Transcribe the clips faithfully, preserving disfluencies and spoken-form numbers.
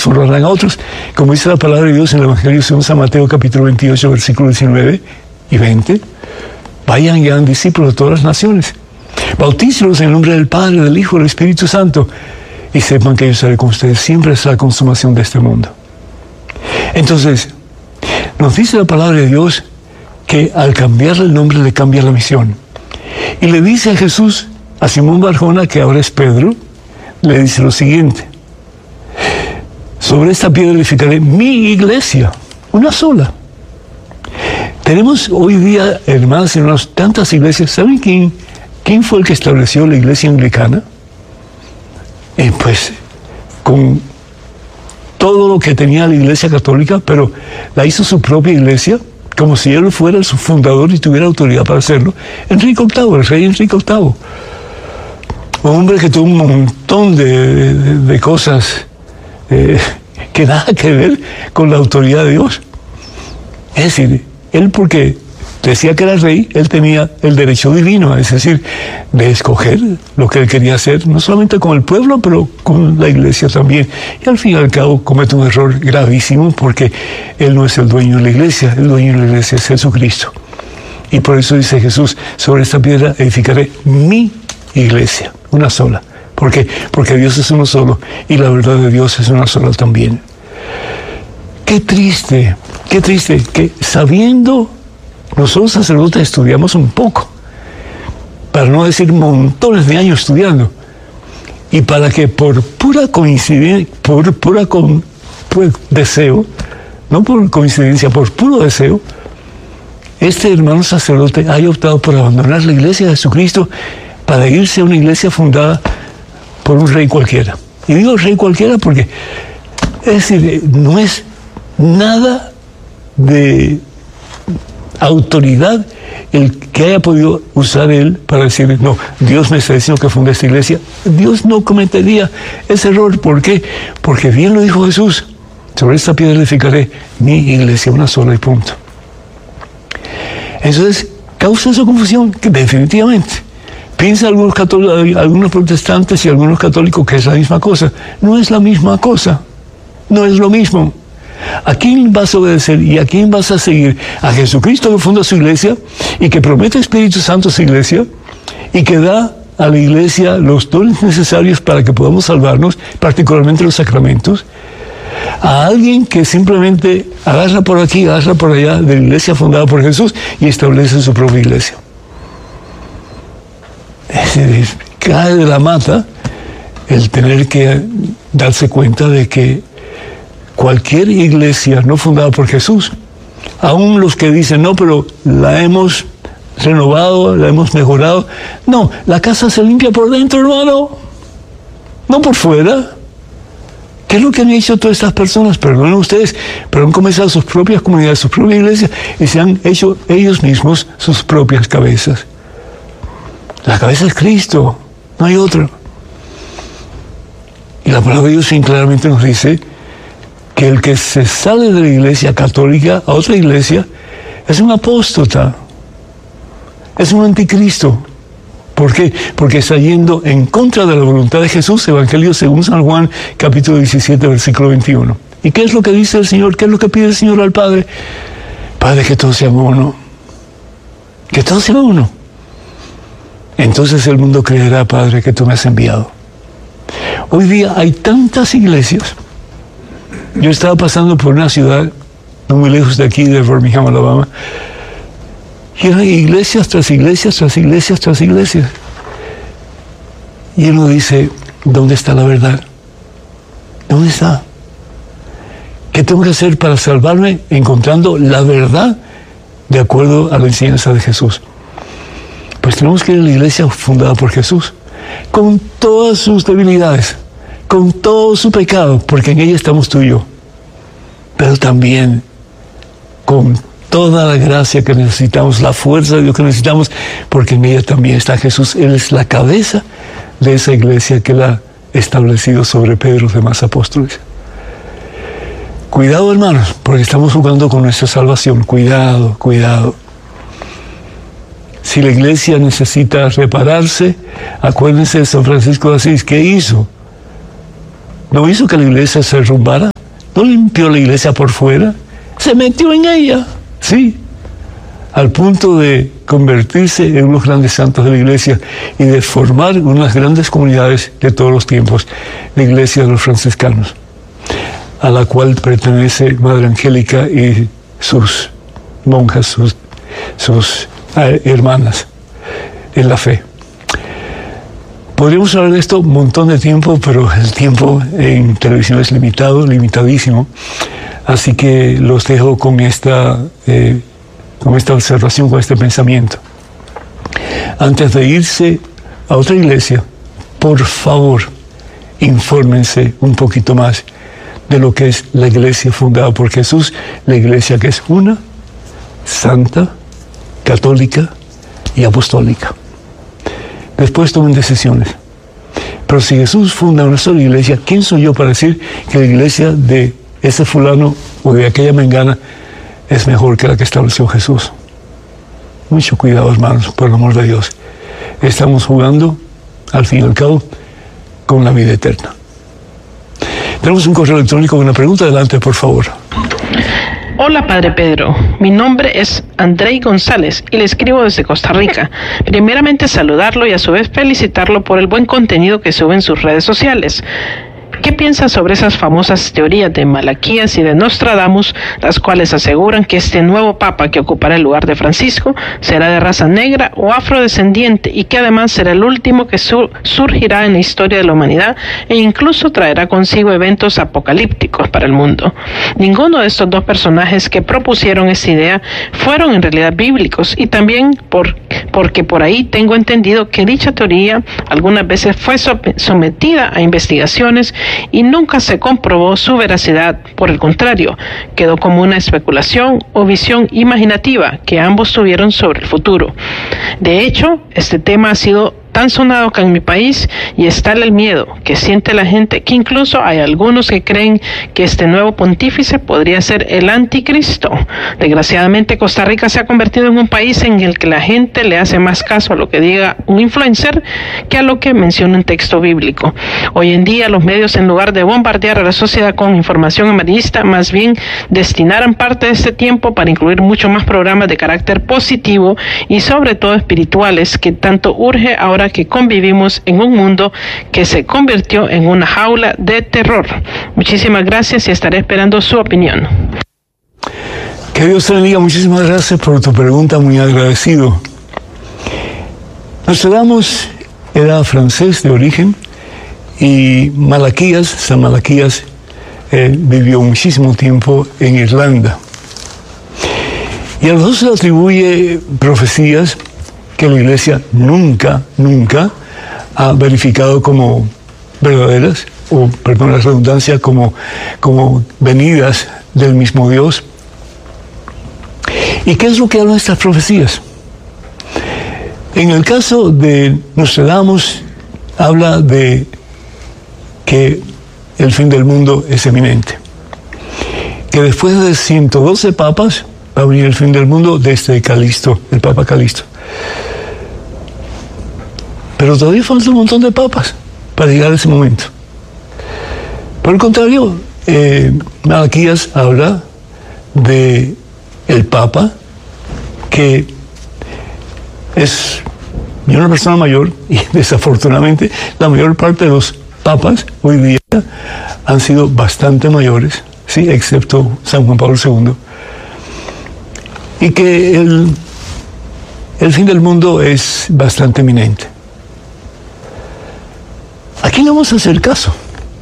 exhortarán a otros. Como dice la palabra de Dios en el Evangelio según San Mateo, capítulo veintiocho, versículos diecinueve y veinte. Vayan y hagan discípulos de todas las naciones. Bautícelos en el nombre del Padre, del Hijo y del Espíritu Santo. Y sepan que yo estaré con ustedes siempre hasta la consumación de este mundo. Entonces, nos dice la palabra de Dios que al cambiarle el nombre le cambia la misión. Y le dice a Jesús, a Simón Barjona, que ahora es Pedro, le dice lo siguiente: sobre esta piedra edificaré mi iglesia, una sola. Tenemos hoy día, hermanas y hermanos, tantas iglesias. ¿Saben quién, quién fue el que estableció la iglesia anglicana? Eh, pues con todo lo que tenía la iglesia católica, pero la hizo su propia iglesia, como si él fuera su fundador y tuviera autoridad para hacerlo. Enrique octavo, el rey Enrique octavo. Un hombre que tuvo un montón de, de, de cosas eh, que nada que ver con la autoridad de Dios. Es decir, él, porque decía que era rey, él tenía el derecho divino, es decir, de escoger lo que él quería hacer, no solamente con el pueblo, pero con la iglesia también. Y al fin y al cabo comete un error gravísimo, porque él no es el dueño de la iglesia, el dueño de la iglesia es Jesucristo. Y por eso dice Jesús: sobre esta piedra edificaré mi iglesia, una sola. ¿Por qué? Porque Dios es uno solo y la verdad de Dios es una sola también. Qué triste, qué triste que sabiendo, nosotros sacerdotes estudiamos un poco, para no decir montones de años estudiando, y para que por pura coincidencia, por pura con, pues, deseo, no por coincidencia, por puro deseo, este hermano sacerdote haya optado por abandonar la iglesia de Jesucristo para irse a una iglesia fundada por un rey cualquiera. Y digo rey cualquiera porque, es decir, no es nada de autoridad el que haya podido usar él para decir: no, Dios me está diciendo que funde esta iglesia. Dios no cometería ese error. ¿Por qué? Porque bien lo dijo Jesús: sobre esta piedra edificaré mi iglesia, una sola y punto. Entonces, causa esa confusión que definitivamente piensan algunos católicos, algunos protestantes y algunos católicos que es la misma cosa. No es la misma cosa, no es lo mismo. ¿A quién vas a obedecer y a quién vas a seguir? A Jesucristo, que funda su iglesia y que promete Espíritu Santo a su iglesia y que da a la iglesia los dones necesarios para que podamos salvarnos, particularmente los sacramentos. A alguien que simplemente agarra por aquí, agarra por allá de la iglesia fundada por Jesús y establece su propia iglesia. Es decir, cae de la mata el tener que darse cuenta de que cualquier iglesia no fundada por Jesús, aún los que dicen: no, pero la hemos renovado, la hemos mejorado. No, la casa se limpia por dentro, hermano, no por fuera. ¿Qué es lo que han hecho todas estas personas? Perdonen ustedes, pero han comenzado sus propias comunidades, sus propias iglesias, y se han hecho ellos mismos sus propias cabezas. La cabeza es Cristo, no hay otro. Y la palabra de Dios claramente nos dice que el que se sale de la iglesia católica a otra iglesia es un apóstata, es un anticristo. ¿Por qué? Porque está yendo en contra de la voluntad de Jesús. Evangelio según San Juan, capítulo diecisiete, versículo veintiuno. ¿Y qué es lo que dice el Señor? ¿Qué es lo que pide el Señor al Padre? Padre, que todos sean uno. Que todos sean uno. Entonces el mundo creerá, Padre, que tú me has enviado. Hoy día hay tantas iglesias. Yo estaba pasando por una ciudad no muy lejos de aquí, de Birmingham, Alabama, y eran iglesias tras iglesias, tras iglesias, tras iglesias. Y uno dice: ¿dónde está la verdad? ¿Dónde está? ¿Qué tengo que hacer para salvarme encontrando la verdad de acuerdo a la enseñanza de Jesús? Pues tenemos que ir a la iglesia fundada por Jesús, con todas sus debilidades, con todo su pecado, porque en ella estamos tú y yo, pero también con toda la gracia que necesitamos, la fuerza de Dios que necesitamos, porque en ella también está Jesús. Él es la cabeza de esa iglesia que Él ha establecido sobre Pedro y los demás apóstoles. Cuidado, hermanos, porque estamos jugando con nuestra salvación. Cuidado, cuidado. Si la iglesia necesita repararse, acuérdense de San Francisco de Asís. ¿Qué hizo? ¿No hizo que la iglesia se derrumbara? no limpió la iglesia por fuera, se metió en ella, sí, al punto de convertirse en unos grandes santos de la iglesia y de formar unas grandes comunidades de todos los tiempos, la iglesia de los franciscanos, a la cual pertenece Madre Angélica y sus monjas, sus, sus eh, hermanas en la fe. Podríamos hablar de esto un montón de tiempo, pero el tiempo en televisión es limitado, limitadísimo. Así que los dejo con esta, eh, con esta observación, con este pensamiento. Antes de irse a otra iglesia, por favor, infórmense un poquito más de lo que es la iglesia fundada por Jesús, la iglesia que es una, santa, católica y apostólica. Después tomen decisiones. Pero si Jesús funda una sola iglesia, ¿quién soy yo para decir que la iglesia de ese fulano o de aquella mengana es mejor que la que estableció Jesús? Mucho cuidado, hermanos, por el amor de Dios. Estamos jugando, al fin y al cabo, con la vida eterna. Tenemos un correo electrónico con una pregunta. Adelante, por favor. Hola, Padre Pedro. Mi nombre es Andrei González y le escribo desde Costa Rica. Primeramente saludarlo y a su vez felicitarlo por el buen contenido que sube en sus redes sociales. ¿Qué piensa sobre esas famosas teorías de Malaquías y de Nostradamus, las cuales aseguran que este nuevo papa que ocupará el lugar de Francisco será de raza negra o afrodescendiente y que además será el último que sur- surgirá en la historia de la humanidad e incluso traerá consigo eventos apocalípticos para el mundo? Ninguno de estos dos personajes que propusieron esta idea fueron en realidad bíblicos y también por, porque por ahí tengo entendido que dicha teoría algunas veces fue sometida a investigaciones y nunca se comprobó su veracidad. Por el contrario, quedó como una especulación o visión imaginativa que ambos tuvieron sobre el futuro. De hecho, este tema ha sido tan sonado acá en mi país y está el miedo que siente la gente, que incluso hay algunos que creen que este nuevo pontífice podría ser el anticristo. Desgraciadamente, Costa Rica se ha convertido en un país en el que la gente le hace más caso a lo que diga un influencer que a lo que menciona un texto bíblico. Hoy en día los medios, en lugar de bombardear a la sociedad con información amarillista, más bien destinaran parte de este tiempo para incluir mucho más programas de carácter positivo y sobre todo espirituales, que tanto urge ahora que convivimos en un mundo que se convirtió en una jaula de terror. Muchísimas gracias y estaré esperando su opinión. Que Dios te bendiga. Muchísimas gracias por tu pregunta, muy agradecido. Nostradamus era francés de origen y Malaquías, San Malaquías, eh, vivió muchísimo tiempo en Irlanda. Y a los dos se le atribuye profecías que la Iglesia nunca, nunca ha verificado como verdaderas, o, perdón la redundancia, como, como venidas del mismo Dios. ¿Y qué es lo que hablan estas profecías? En el caso de Nostradamus, habla de que el fin del mundo es eminente, que después de ciento doce papas va a venir el fin del mundo desde Calisto, el Papa Calisto. Pero todavía falta un montón de papas para llegar a ese momento. Por el contrario, eh, Malaquías habla de el Papa, que es una persona mayor, y desafortunadamente la mayor parte de los papas hoy día han sido bastante mayores, sí, excepto San Juan Pablo segundo, y que el, el fin del mundo es bastante eminente. ¿A quién le vamos a hacer caso?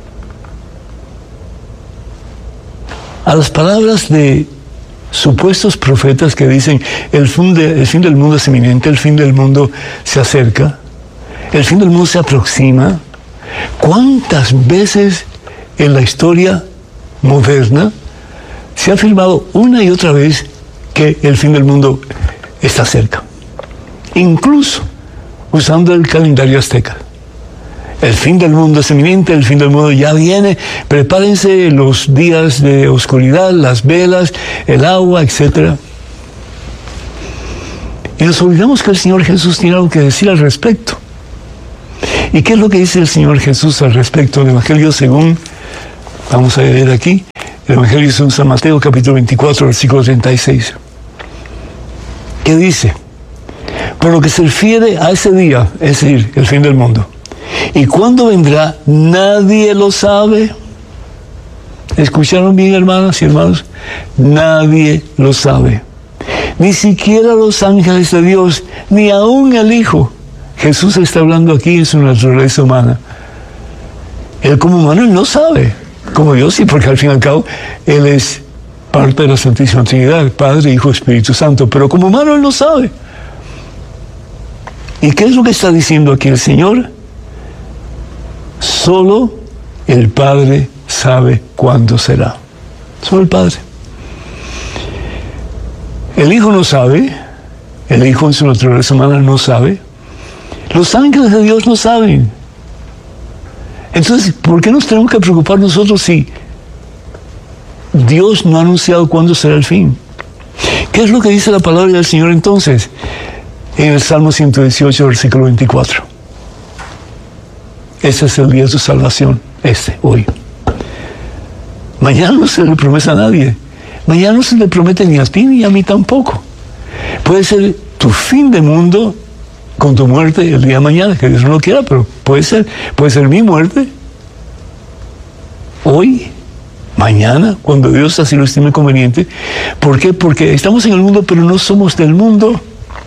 A las palabras de supuestos profetas que dicen el fin, de, el fin del mundo es inminente, el fin del mundo se acerca, el fin del mundo se aproxima. ¿Cuántas veces en la historia moderna se ha afirmado una y otra vez que el fin del mundo está cerca? Incluso usando el calendario azteca. El fin del mundo es inminente, el fin del mundo ya viene, prepárense los días de oscuridad, las velas, el agua, etcétera. Y nos olvidamos que el Señor Jesús tiene algo que decir al respecto. ¿Y qué es lo que dice el Señor Jesús al respecto del Evangelio según, vamos a leer aquí, El Evangelio de San Mateo, capítulo veinticuatro, versículo treinta y seis. ¿Qué dice? Por lo que se refiere a ese día, es decir, el fin del mundo. ¿Y cuándo vendrá? Nadie lo sabe. ¿Escucharon bien, hermanas y hermanos? Nadie lo sabe. Ni siquiera los ángeles de Dios, ni aún el Hijo. Jesús está hablando aquí en su naturaleza humana. Él como humano no sabe. Como Dios sí, porque al fin y al cabo Él es parte de la Santísima Trinidad, Padre, Hijo, Espíritu Santo. Pero como humano Él no sabe. ¿Y qué es lo que está diciendo aquí el Señor? Solo el Padre sabe cuándo será. Solo el Padre. El Hijo no sabe. El Hijo en su naturaleza humana no sabe. Los ángeles de Dios no saben. Entonces, ¿por qué nos tenemos que preocupar nosotros si Dios no ha anunciado cuándo será el fin? ¿Qué es lo que dice la palabra del Señor entonces? En el Salmo ciento dieciocho, versículo veinticuatro. Ese es el día de tu salvación, este, hoy. Mañana no se le promete a nadie. Mañana no se le promete ni a ti ni a mí tampoco. Puede ser tu fin de mundo con tu muerte el día de mañana, que Dios no lo quiera, pero puede ser, puede ser mi muerte hoy, mañana, cuando Dios así lo estime conveniente. ¿Por qué? Porque estamos en el mundo, pero no somos del mundo.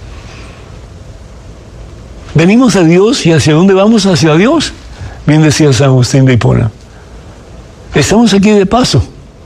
Venimos a Dios, y ¿hacia dónde vamos? Hacia Dios. Bien decía San Agustín de Hipona. Estamos aquí de paso,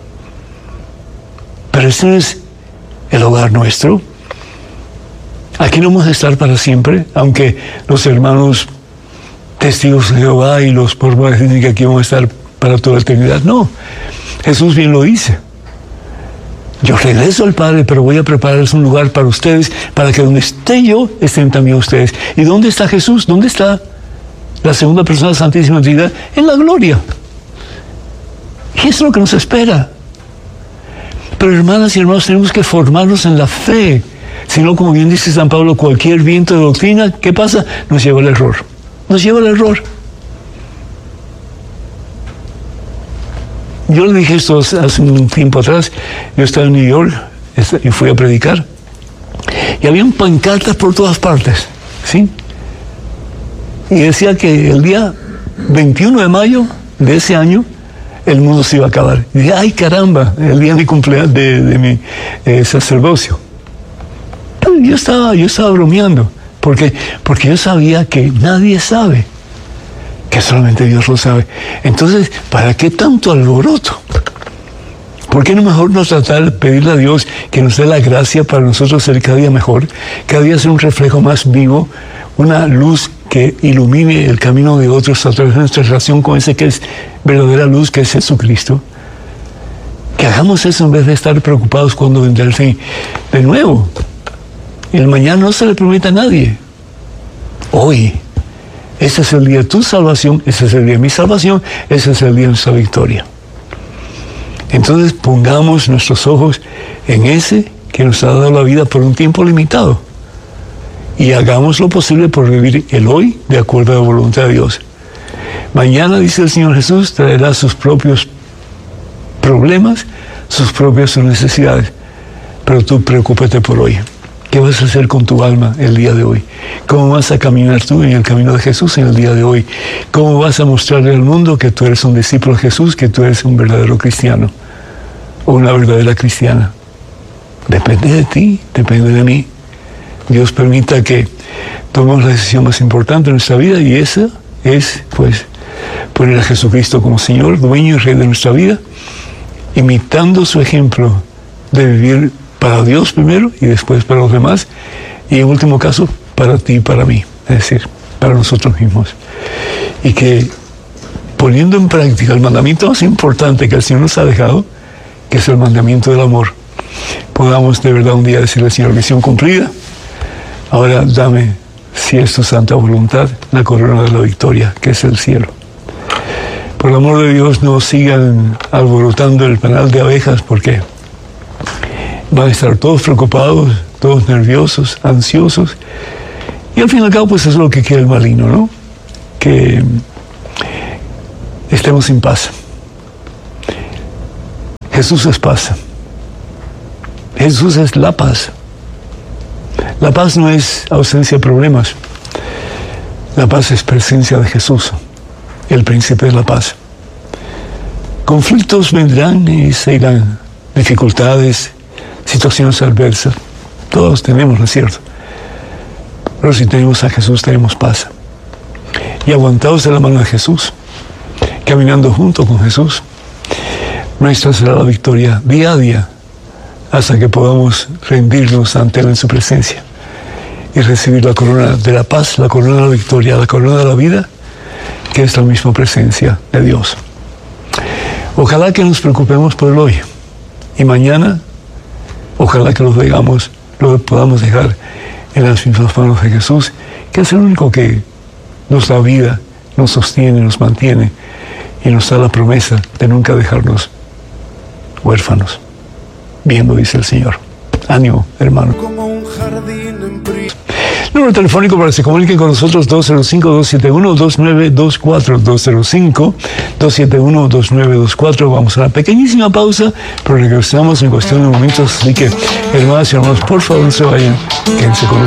pero este no es el hogar nuestro. Aquí no vamos a estar para siempre, aunque los hermanos testigos de Jehová y los pormenores dicen que aquí vamos a estar para toda la eternidad. No, Jesús bien lo dice. Yo regreso al Padre, pero voy a prepararles un lugar para ustedes, para que donde esté yo, estén también ustedes. ¿Y dónde está Jesús? ¿Dónde está la segunda persona de la Santísima Trinidad? En la gloria. Y eso es lo que nos espera. Pero hermanas y hermanos, tenemos que formarnos en la fe. Si no, como bien dice San Pablo, cualquier viento de doctrina, ¿qué pasa? Nos lleva al error. Nos lleva al error. Yo le dije esto hace un tiempo atrás. Yo estaba en New York y fui a predicar. Y habían pancartas por todas partes, ¿sí? Y decía que el día veintiuno de mayo de ese año, el mundo se iba a acabar. Y dije, ay caramba, el día de mi cumpleaños, de, de mi eh, sacerdocio. Yo estaba, yo estaba bromeando, porque, porque yo sabía que nadie sabe, que solamente Dios lo sabe. Entonces, ¿para qué tanto alboroto? ¿Por qué no mejor no tratar de pedirle a Dios que nos dé la gracia para nosotros ser cada día mejor, cada día ser un reflejo más vivo, una luz que ilumine el camino de otros a través de nuestra relación con ese que es verdadera luz, que es Jesucristo? Que hagamos eso en vez de estar preocupados cuando vendrá el fin. De nuevo, el mañana no se le promete a nadie. Hoy, ese es el día de tu salvación, ese es el día de mi salvación, ese es el día de nuestra victoria. Entonces pongamos nuestros ojos en ese que nos ha dado la vida por un tiempo limitado y hagamos lo posible por vivir el hoy de acuerdo a la voluntad de Dios. Mañana, dice el Señor Jesús, traerá sus propios problemas, sus propias necesidades, pero tú preocúpate por hoy. ¿Qué vas a hacer con tu alma el día de hoy? ¿Cómo vas a caminar tú en el camino de Jesús en el día de hoy? ¿Cómo vas a mostrarle al mundo que tú eres un discípulo de Jesús, que tú eres un verdadero cristiano o una verdadera cristiana? Depende de ti, depende de mí. Dios permita que tomemos la decisión más importante de nuestra vida, y esa es, pues, poner a Jesucristo como Señor, dueño y Rey de nuestra vida, imitando su ejemplo de vivir para Dios primero y después para los demás, y en último caso para ti y para mí, es decir, para nosotros mismos. Y que poniendo en práctica el mandamiento más importante que el Señor nos ha dejado, que es el mandamiento del amor, podamos de verdad un día decirle: Señor, misión cumplida, ahora dame, si es tu santa voluntad, la corona de la victoria, que es el cielo. Por el amor de Dios, no sigan alborotando el panal de abejas, porque van a estar todos preocupados, todos nerviosos, ansiosos, y al fin y al cabo, pues eso es lo que quiere el maligno, ¿no? Que estemos en paz. Jesús es paz. Jesús es la paz. La paz no es ausencia de problemas. La paz es presencia de Jesús, el príncipe de la paz. Conflictos vendrán y se irán, dificultades, situaciones adversas. Todos tenemos, ¿no es cierto? Pero si tenemos a Jesús, tenemos paz. Y aguantados de la mano de Jesús, caminando junto con Jesús, nuestra será la victoria día a día, hasta que podamos rendirnos ante Él en su presencia y recibir la corona de la paz, la corona de la victoria, la corona de la vida, que es la misma presencia de Dios. Ojalá que nos preocupemos por el hoy, y mañana, ojalá que lo digamos, lo podamos dejar en las mismas manos de Jesús, que es el único que nos da vida, nos sostiene, nos mantiene y nos da la promesa de nunca dejarnos huérfanos. Bien lo dice el Señor. Ánimo, hermano. Como un jardín en pri- Número telefónico para que se comuniquen con nosotros: dos cero cinco, dos siete uno, dos nueve dos cuatro, dos cero cinco, dos siete uno, dos nueve dos cuatro. Vamos a una pequeñísima pausa, pero regresamos en cuestión de momentos. Así que, hermanas y hermanos, por favor, no se vayan. Quédense con nosotros.